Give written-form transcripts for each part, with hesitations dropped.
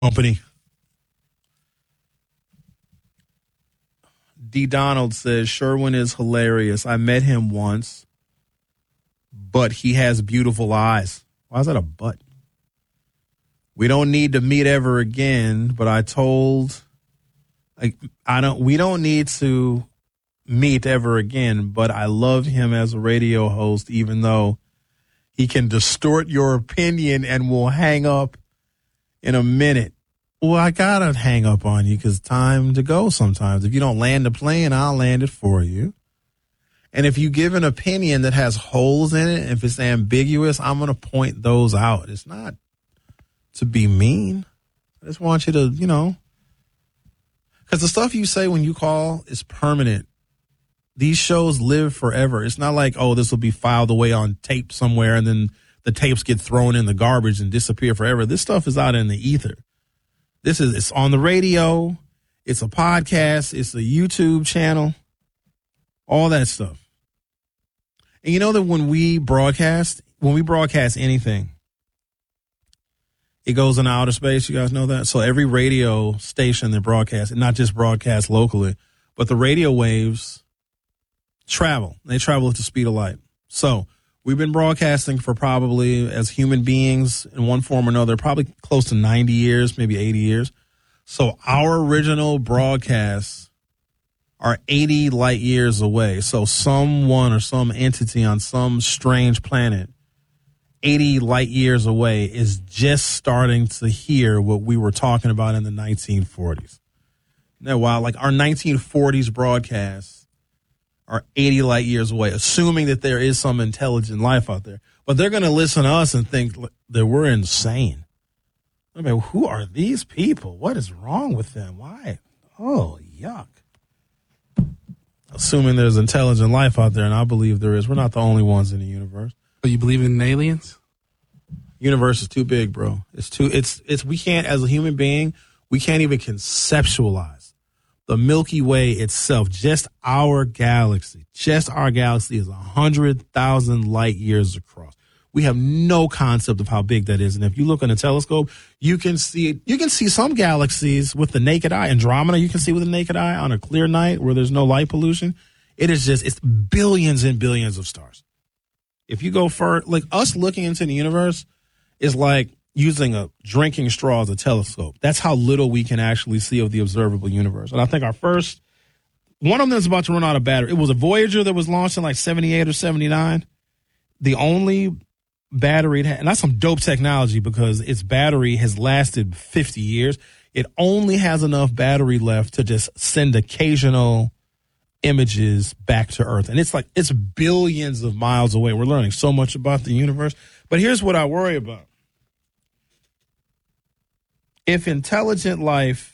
Company. D. Donald says Sherwin is hilarious. I met him once, but he has beautiful eyes. Why is that a but? We don't need to meet ever again, but we don't need to meet ever again, but I love him as a radio host, even though he can distort your opinion and will hang up in a minute. Well, I gotta hang up on you because time to go sometimes. If you don't land the plane, I'll land it for you. And if you give an opinion that has holes in it, if it's ambiguous, I'm going to point those out. It's not to be mean. I just want you to, because the stuff you say when you call is permanent. These shows live forever. It's not like, oh, this will be filed away on tape somewhere and then the tapes get thrown in the garbage and disappear forever. This stuff is out in the ether. It's on the radio. It's a podcast. It's a YouTube channel. All that stuff. And you know that when we broadcast anything, it goes into outer space. You guys know that? So every radio station that broadcasts, and not just broadcast locally, but the radio waves travel. They travel at the speed of light. So we've been broadcasting for probably, as human beings in one form or another, probably close to 90 years, maybe 80 years. So our original broadcasts are 80 light years away. So someone or some entity on some strange planet 80 light years away is just starting to hear what we were talking about in the 1940s. Now, while like our 1940s broadcasts are 80 light years away, assuming that there is some intelligent life out there. But they're going to listen to us and think that we're insane. I mean, who are these people? What is wrong with them? Why? Oh, yuck. Assuming there's intelligent life out there, and I believe there is. We're not the only ones in the universe. So you believe in aliens? Universe is too big, bro. We can't, as a human being, we can't even conceptualize the Milky Way itself. Just our galaxy is 100,000 light years across. We have no concept of how big that is. And if you look in a telescope, you can see some galaxies with the naked eye. Andromeda, you can see with the naked eye on a clear night where there's no light pollution. It's billions and billions of stars. If you go for, like, us looking into the universe is like using a drinking straw as a telescope. That's how little we can actually see of the observable universe. And I think one of them is about to run out of battery. It was a Voyager that was launched in like 78 or 79. The only battery, and that's some dope technology because its battery has lasted 50 years. It only has enough battery left to just send occasional images back to Earth. And it's billions of miles away. We're learning so much about the universe. But here's what I worry about. If intelligent life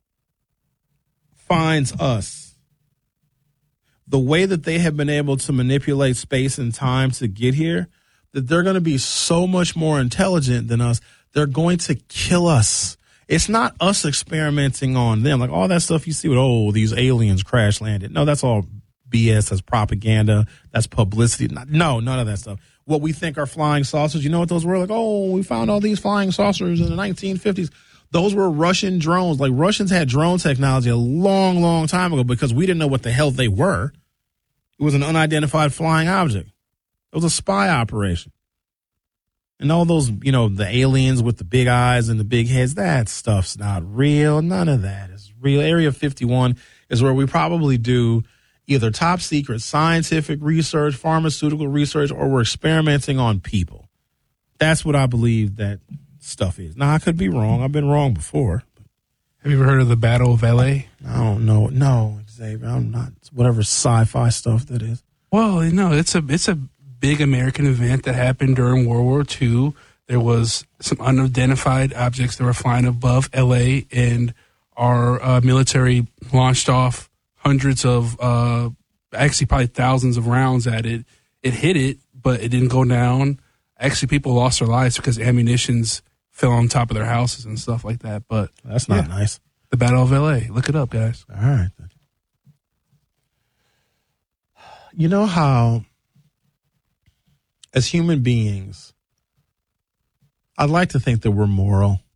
finds us, the way that they have been able to manipulate space and time to get here, that they're going to be so much more intelligent than us, they're going to kill us. It's not us experimenting on them. Like all that stuff you see with, these aliens crash landed. No, that's all BS. That's propaganda. That's publicity. No, none of that stuff. What we think are flying saucers, you know what those were? Like, we found all these flying saucers in the 1950s. Those were Russian drones. Like Russians had drone technology a long, long time ago because we didn't know what the hell they were. It was an unidentified flying object. It was a spy operation. And all those, the aliens with the big eyes and the big heads, that stuff's not real. None of that is real. Area 51 is where we probably do either top secret scientific research, pharmaceutical research, or we're experimenting on people. That's what I believe that stuff is. Now, I could be wrong. I've been wrong before. Have you ever heard of the Battle of L.A.? I don't know. No, Xavier. I'm not. Whatever sci-fi stuff that is. Well, it's a big American event that happened during World War II. There was some unidentified objects that were flying above L.A., and our military launched off hundreds of, actually probably thousands of rounds at it. It hit it, but it didn't go down. Actually, people lost their lives because ammunitions fell on top of their houses and stuff like that. But that's not nice. The Battle of L.A. Look it up, guys. All right. You know how, as human beings, I'd like to think that we're moral.